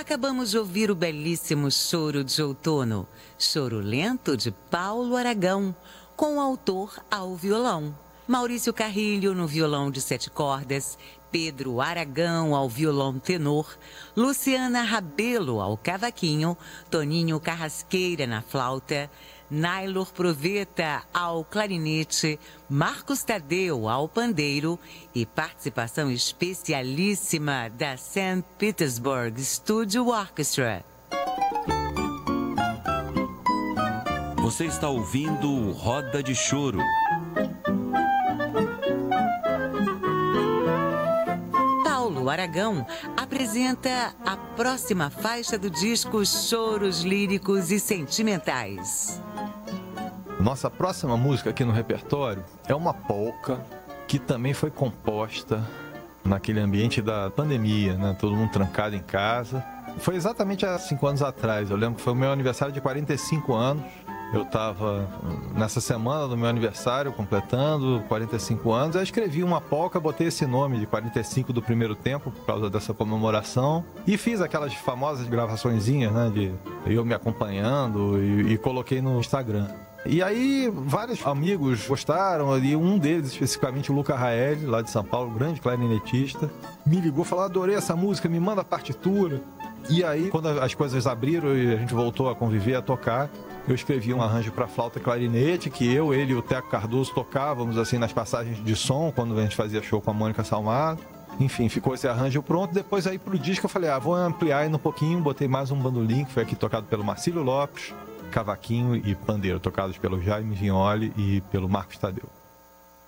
Acabamos de ouvir o belíssimo Choro de Outono, Choro Lento de Paulo Aragão, com o autor ao violão. Maurício Carrilho no violão de 7 cordas, Pedro Aragão ao violão tenor, Luciana Rabelo ao cavaquinho, Toninho Carrasqueira na flauta, Nailor Proveta ao clarinete, Marcos Tadeu ao pandeiro e participação especialíssima da St. Petersburg Studio Orchestra. Você está ouvindo o Roda de Choro. Paulo Aragão apresenta a próxima faixa do disco Choros Líricos e Sentimentais. Nossa próxima música aqui no repertório é uma polca que também foi composta naquele ambiente da pandemia, né? Todo mundo trancado em casa. Foi exatamente há 5 anos atrás. Eu lembro que foi o meu aniversário de 45 anos. Eu estava nessa semana do meu aniversário, completando 45 anos. Eu escrevi uma polca, botei esse nome de 45 do primeiro tempo, por causa dessa comemoração. E fiz aquelas famosas gravaçõezinhas, né, de eu me acompanhando e coloquei no Instagram. E aí, vários amigos gostaram, e um deles, especificamente o Luca Raeli, lá de São Paulo, grande clarinetista, me ligou, falou: adorei essa música, me manda a partitura. E aí, quando as coisas abriram e a gente voltou a conviver, a tocar, eu escrevi um arranjo para flauta e clarinete, que eu, ele e o Teco Cardoso tocávamos assim nas passagens de som, quando a gente fazia show com a Mônica Salmado. Enfim, ficou esse arranjo pronto. Depois aí pro disco eu falei, vou ampliar ainda um pouquinho, botei mais um bandolim, que foi aqui tocado pelo Marcílio Lopes, cavaquinho e pandeiro, tocados pelo Jaime Vignoli e pelo Marcos Tadeu.